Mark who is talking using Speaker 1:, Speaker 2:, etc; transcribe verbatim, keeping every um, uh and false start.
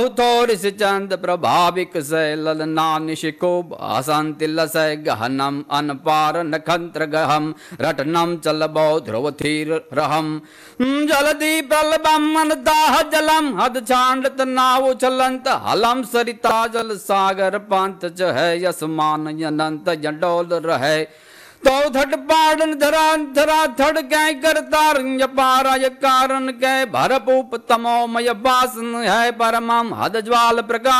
Speaker 1: थोरिस चंद प्रभाविक से ललना निशिको हसंति लसय गहनम अनपार नखंत्र गहम रटनम चल बौ ध्रुव थीर रहम जलदी प्रलबम दाह जलम हद छांडत नाव चलंत हलम सरिता जल सागर पंत च है यसमान अनंत जडोल रहे तो थट पाड़न धरा धरा थड़ कै करतार पाराय कारण कै भरपूप तमोमय बासन है परमम हद ज्वाल प्रकाश